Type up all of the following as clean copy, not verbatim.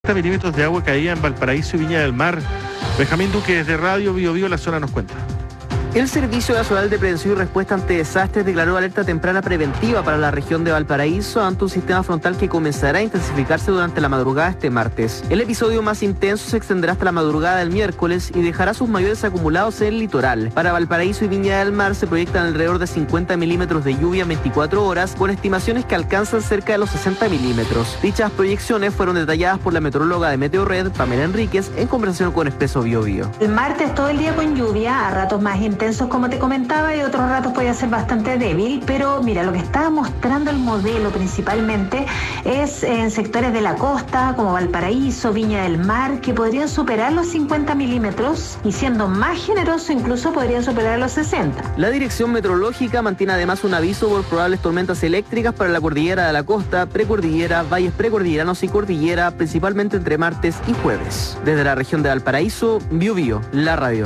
Milímetros de agua caía en Valparaíso y Viña del Mar. Benjamín Duque desde Radio Bio Bio La Zona nos cuenta. El Servicio Nacional de Prevención y Respuesta ante Desastres declaró alerta temprana preventiva para la región de Valparaíso ante un sistema frontal que comenzará a intensificarse durante la madrugada este martes. El episodio más intenso se extenderá hasta la madrugada del miércoles y dejará sus mayores acumulados en el litoral. Para Valparaíso y Viña del Mar se proyectan alrededor de 50 milímetros de lluvia en 24 horas, con estimaciones que alcanzan cerca de los 60 milímetros. Dichas proyecciones fueron detalladas por la meteoróloga de Meteorred, Pamela Enríquez, en conversación con Expreso Bio Bio. El martes todo el día con lluvia, a ratos más intensos como te comentaba, y otros ratos podía ser bastante débil, pero mira, lo que está mostrando el modelo principalmente es en sectores de la costa, como Valparaíso, Viña del Mar, que podrían superar los 50 milímetros y siendo más generoso incluso podrían superar los 60. La Dirección Meteorológica mantiene además un aviso por probables tormentas eléctricas para la cordillera de la costa, precordillera, valles precordilleranos y cordillera, principalmente entre martes y jueves. Desde la región de Valparaíso, Bio Bio, la radio.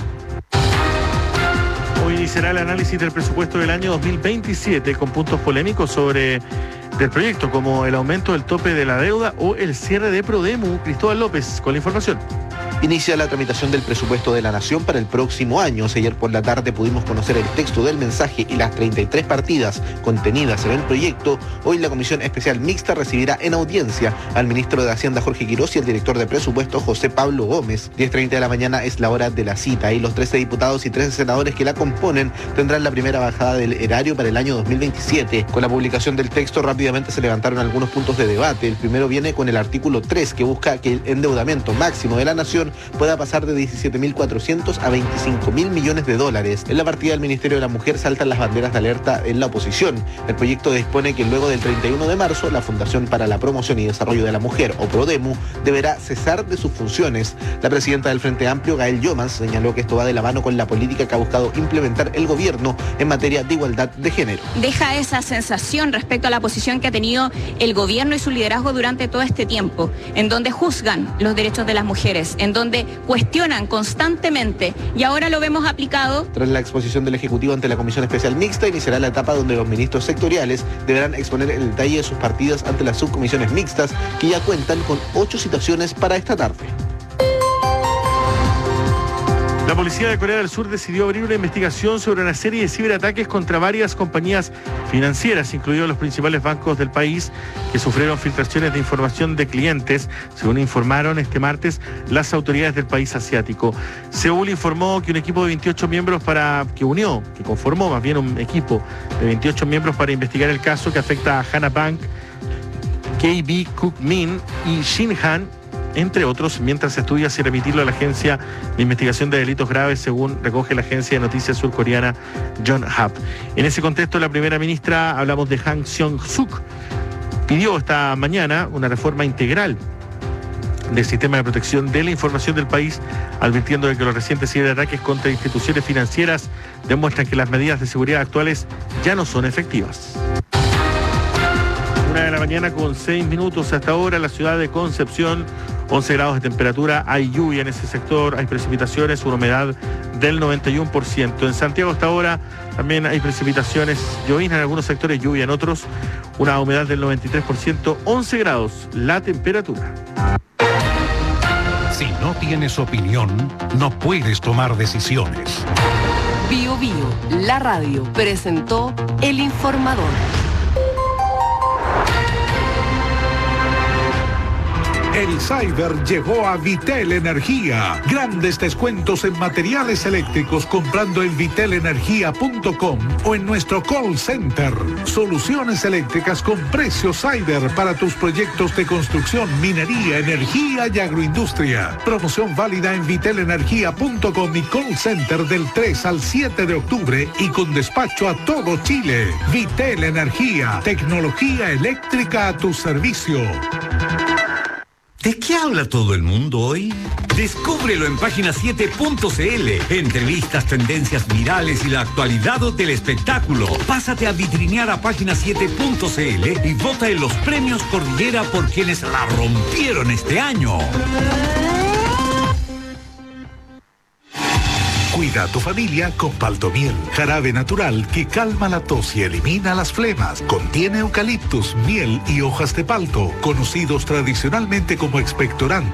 Hoy iniciará el análisis del presupuesto del año 2027 con puntos polémicos del proyecto, como el aumento del tope de la deuda o el cierre de Prodemu. Cristóbal López con la información. Inicia la tramitación del presupuesto de la Nación para el próximo año. Ayer por la tarde pudimos conocer el texto del mensaje y las 33 partidas contenidas en el proyecto. Hoy la Comisión Especial Mixta recibirá en audiencia al ministro de Hacienda Jorge Quirós y el director de presupuesto José Pablo Gómez. 10:30 de la mañana es la hora de la cita y los 13 diputados y 13 senadores que la componen tendrán la primera bajada del erario para el año 2027. Con la publicación del texto rápidamente se levantaron algunos puntos de debate. El primero viene con el artículo 3, que busca que el endeudamiento máximo de la Nación pueda pasar de 17.400 a 25.000 millones de dólares. En la partida del Ministerio de la Mujer saltan las banderas de alerta en la oposición. El proyecto dispone que luego del 31 de marzo, la Fundación para la Promoción y Desarrollo de la Mujer, o Prodemu, deberá cesar de sus funciones. La presidenta del Frente Amplio, Gael Llomas, señaló que esto va de la mano con la política que ha buscado implementar el gobierno en materia de igualdad de género. Deja esa sensación respecto a la posición que ha tenido el gobierno y su liderazgo durante todo este tiempo, en donde juzgan los derechos de las mujeres, en donde cuestionan constantemente, y ahora lo vemos aplicado. Tras la exposición del Ejecutivo ante la Comisión Especial Mixta, iniciará la etapa donde los ministros sectoriales deberán exponer el detalle de sus partidas ante las subcomisiones mixtas, que ya cuentan con 8 citaciones para esta tarde. La policía de Corea del Sur decidió abrir una investigación sobre una serie de ciberataques contra varias compañías financieras, incluidos los principales bancos del país, que sufrieron filtraciones de información de clientes, según informaron este martes las autoridades del país asiático. Seúl informó que un equipo de 28 miembros que conformó más bien un equipo de 28 miembros para investigar el caso que afecta a Hana Bank, KB Kookmin y Shinhan, entre otros, mientras estudia si remitirlo a la Agencia de Investigación de Delitos Graves, según recoge la agencia de noticias surcoreana Yonhap. En ese contexto, la primera ministra, hablamos de Han Seong-suk, pidió esta mañana una reforma integral del sistema de protección de la información del país, advirtiendo de que los recientes ciberataques contra instituciones financieras demuestran que las medidas de seguridad actuales ya no son efectivas. 1 de la mañana con 6 minutos hasta ahora, la ciudad de Concepción, 11 grados de temperatura, hay lluvia en ese sector, hay precipitaciones, una humedad del 91%. En Santiago hasta ahora también hay precipitaciones, llovizna en algunos sectores, lluvia en otros, una humedad del 93%, 11 grados la temperatura. Si no tienes opinión, no puedes tomar decisiones. Bio Bio, la radio, presentó El Informador. El Cyber llegó a Vitel Energía. Grandes descuentos en materiales eléctricos comprando en vitelenergia.com o en nuestro call center. Soluciones eléctricas con precios Cyber para tus proyectos de construcción, minería, energía y agroindustria. Promoción válida en vitelenergia.com y call center del 3 al 7 de octubre y con despacho a todo Chile. Vitel Energía, tecnología eléctrica a tu servicio. ¿De qué habla todo el mundo hoy? Descúbrelo en página7.cl. Entrevistas, tendencias virales y la actualidad del espectáculo. Pásate a vitrinear a página7.cl y vota en los premios Cordillera por quienes la rompieron este año. Cuidar Cuida a tu familia con Paltomiel, jarabe natural que calma la tos y elimina las flemas. Contiene eucaliptus, miel y hojas de palto, conocidos tradicionalmente como expectorantes.